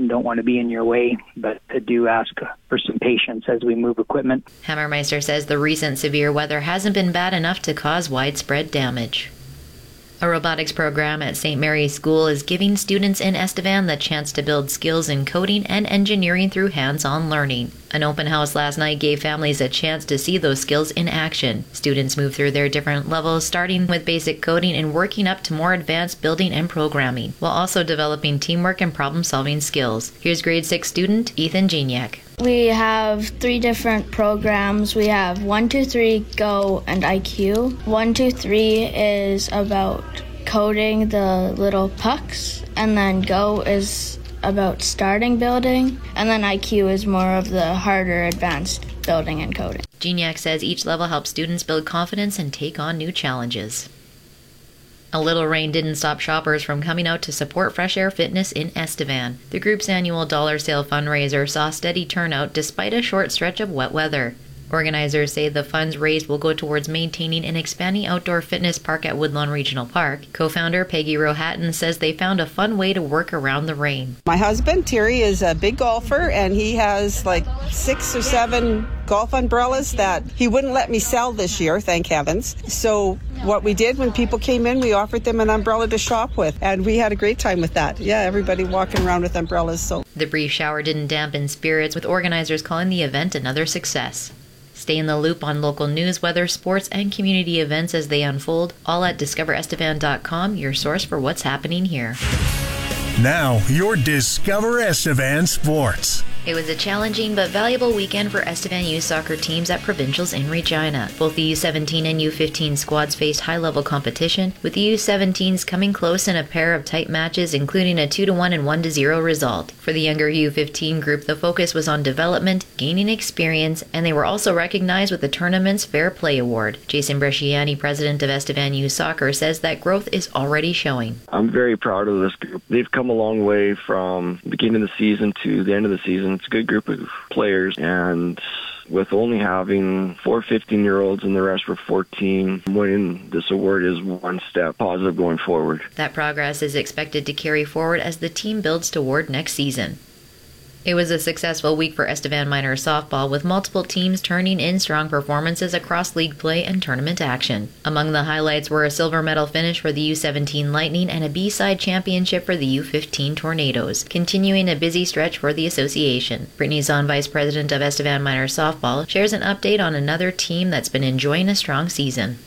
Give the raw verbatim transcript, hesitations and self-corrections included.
and don't want to be in your way, but I do ask for some patience as we move equipment. Hammermeister says the recent severe weather hasn't been bad enough to cause widespread damage. A robotics program at Saint Mary's School is giving students in Estevan the chance to build skills in coding and engineering through hands-on learning. An open house last night gave families a chance to see those skills in action. Students move through their different levels, starting with basic coding and working up to more advanced building and programming, while also developing teamwork and problem-solving skills. Here's grade six student Ethan Geniak. We have three different programs. We have one, two, three, Go, and I Q. one, two, three is about coding the little pucks, and then Go is about starting building, and then I Q is more of the harder, advanced building and coding. Geniak says each level helps students build confidence and take on new challenges. A little rain didn't stop shoppers from coming out to support Fresh Air Fitness in Estevan. The group's annual dollar sale fundraiser saw steady turnout despite a short stretch of wet weather. Organizers say the funds raised will go towards maintaining an expanding outdoor fitness park at Woodlawn Regional Park. Co-founder Peggy Rohatton says they found a fun way to work around the rain. My husband, Terry, is a big golfer, and he has like six or seven golf umbrellas that he wouldn't let me sell this year, thank heavens. So what we did when people came in, we offered them an umbrella to shop with, and we had a great time with that. Yeah, everybody walking around with umbrellas. So the brief shower didn't dampen spirits, with organizers calling the event another success. Stay in the loop on local news, weather, sports, and community events as they unfold, all at discover estevan dot com, your source for what's happening here. Now, your Discover Estevan Sports. It was a challenging but valuable weekend for Estevan youth soccer teams at Provincials in Regina. Both the U seventeen and U fifteen squads faced high-level competition, with the U seventeens coming close in a pair of tight matches, including a two to one and one to zero result. For the younger U fifteen group, the focus was on development, gaining experience, and they were also recognized with the tournament's Fair Play Award. Jason Bresciani, president of Estevan Youth Soccer, says that growth is already showing. I'm very proud of this group. They've come a long way from the beginning of the season to the end of the season. It's a good group of players, and with only having four fifteen-year-olds and the rest were fourteen, winning this award is one step positive going forward. That progress is expected to carry forward as the team builds toward next season. It was a successful week for Estevan Miners softball, with multiple teams turning in strong performances across league play and tournament action. Among the highlights were a silver medal finish for the U seventeen Lightning and a B-side championship for the U fifteen Tornadoes, continuing a busy stretch for the association. Brittany Zahn, vice president of Estevan Miners softball, shares an update on another team that's been enjoying a strong season.